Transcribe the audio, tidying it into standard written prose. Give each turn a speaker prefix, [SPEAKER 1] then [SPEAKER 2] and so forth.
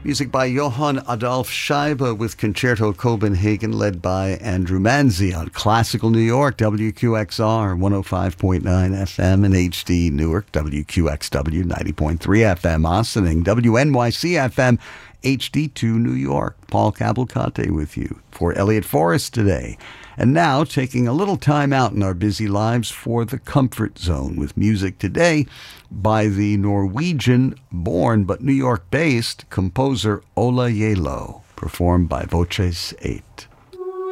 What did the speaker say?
[SPEAKER 1] Music by Johann Adolf Scheibe with Concerto Copenhagen, led by Andrew Manzi on Classical New York, WQXR 105.9 FM and HD Newark, WQXW 90.3 FM Ossining, WNYC FM HD2 New York. Paul Cavalcante with you for Elliott Forrest today. And now, taking a little time out in our busy lives for the Comfort Zone with music today by the Norwegian-born but New York-based composer Ola Gjeilo, performed by Voces 8.